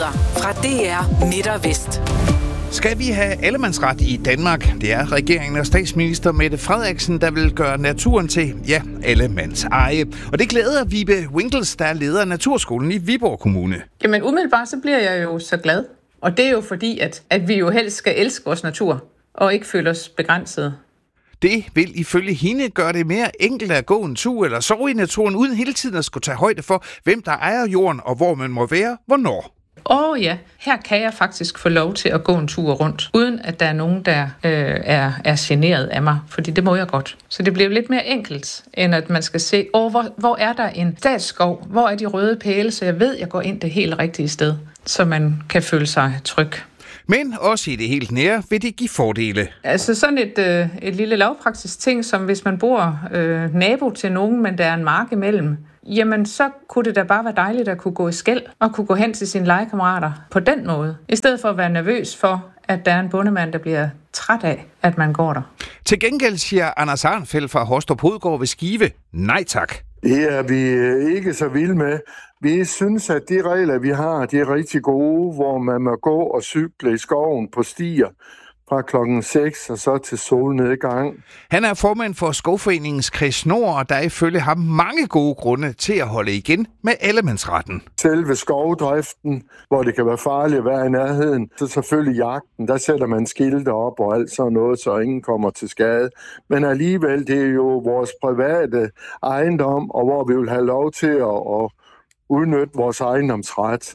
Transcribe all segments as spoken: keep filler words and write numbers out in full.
Nyheder fra D R Midt og Vest. Skal vi have allemandsret i Danmark? Det er regeringen og statsminister Mette Frederiksen, der vil gøre naturen til, ja, allemands eje. Og det glæder Vibe Winkels, der er leder af Naturskolen i Viborg Kommune. Jamen umiddelbart så bliver jeg jo så glad. Og det er jo fordi, at, at vi jo helst skal elske vores natur og ikke føle os begrænsede. Det vil ifølge hende gøre det mere enkelt at gå en tur eller sove i naturen, uden hele tiden at skulle tage højde for, hvem der ejer jorden og hvor man må være, hvornår. Åh oh ja, her kan jeg faktisk få lov til at gå en tur rundt, uden at der er nogen, der øh, er, er generet af mig, fordi det må jeg godt. Så det bliver lidt mere enkelt, end at man skal se, oh, hvor, hvor er der en statsskov, hvor er de røde pæle, så jeg ved, at jeg går ind det helt rigtige sted, så man kan føle sig tryg. Men også i det helt nære vil det give fordele. Altså sådan et, øh, et lille lavpraktisk ting, som hvis man bor øh, nabo til nogen, men der er en mark imellem, jamen så kunne det da bare være dejligt at kunne gå i skel og kunne gå hen til sine legekammerater på den måde. I stedet for at være nervøs for, at der er en bondemand, der bliver træt af, at man går der. Til gengæld siger Anders Arnfeldt fra Hostrup Hovedgård ved Skive, nej tak. Det er vi ikke så vilde med. Vi synes, at de regler, vi har, de er rigtig gode, hvor man må gå og cykle i skoven på stier fra klokken seks og så til solnedgang. Han er formand for Skovforeningens Chris Nord, og der er ifølge ham mange gode grunde til at holde igen med allemandsretten. Selve skovdriften, hvor det kan være farligt at være i nærheden, så selvfølgelig jagten, der sætter man skilte op og alt sådan noget, så ingen kommer til skade. Men alligevel, det er jo vores private ejendom, og hvor vi vil have lov til at, at udnytte vores ejendomsret.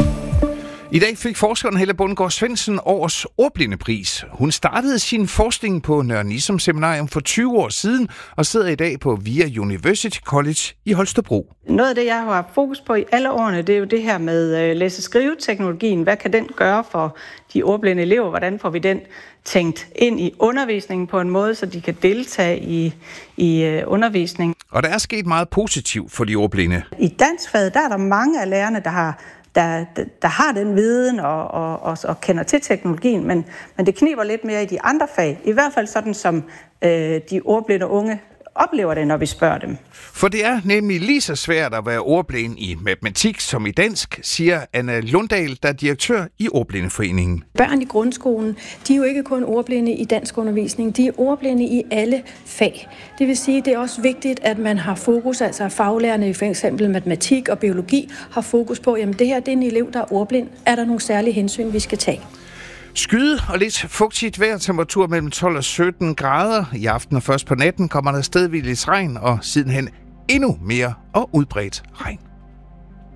I dag fik forskeren Helle Bundgaard Svendsen årets ordblindepris. Hun startede sin forskning på Nørre Nissum Seminarium for tyve år siden og sidder i dag på VIA University College i Holstebro. Noget af det, jeg har haft fokus på i alle årene, det er jo det her med læse-skrive-teknologien. Hvad kan den gøre for de ordblinde elever? Hvordan får vi den tænkt ind i undervisningen på en måde, så de kan deltage i, i undervisningen? Og der er sket meget positivt for de ordblinde. I danskfaget, der er der mange af lærerne, der har Der, der, der har den viden og, og, og, og kender til teknologien, men, men det kniber lidt mere i de andre fag. I hvert fald sådan, som øh, de ordblinde unge oplever det, når vi spørger dem. For det er nemlig lige så svært at være ordblind i matematik som i dansk, siger Anna Lundahl, der er direktør i Ordblindeforeningen. Børn i grundskolen, de er jo ikke kun ordblinde i dansk undervisning, de er ordblinde i alle fag. Det vil sige, at det er også vigtigt, at man har fokus, altså faglærerne i for eksempel matematik og biologi, har fokus på, jamen det her det er en elev, der er ordblind. Er der nogle særlige hensyn, vi skal tage? Skyde og lidt fugtigt vejr, temperatur mellem tolv og sytten grader. I aften og først på natten kommer der stedvis regn og sidenhen endnu mere og udbredt regn.